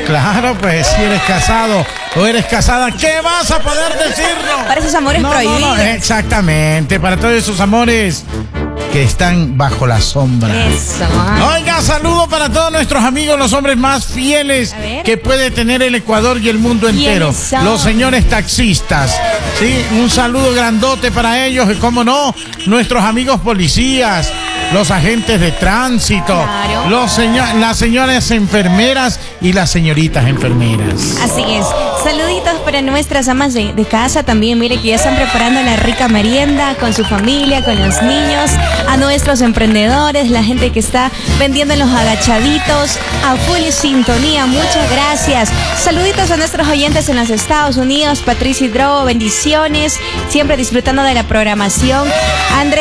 claro, pues si eres casado o eres casada, ¿qué vas a poder decirnos? Para esos amores prohibidos. Exactamente, para todos esos amores que están bajo la sombra. Eso. Oiga, saludo para todos nuestros amigos, los hombres más fieles que puede tener el Ecuador y el mundo entero. Los señores taxistas. Sí, un saludo grandote para ellos y, cómo no, nuestros amigos policías, los agentes de tránsito, las señoras enfermeras y las señoritas enfermeras. Así es. Saluditos para nuestras amas de casa también. Mire que ya están preparando la rica merienda con su familia, con los niños. A nuestros emprendedores, la gente que está vendiendo en los agachaditos, a full sintonía. Muchas gracias. Saluditos a nuestros oyentes en los Estados Unidos. Patricia Hidrobo, bendiciones. Siempre disfrutando de la programación. Andrés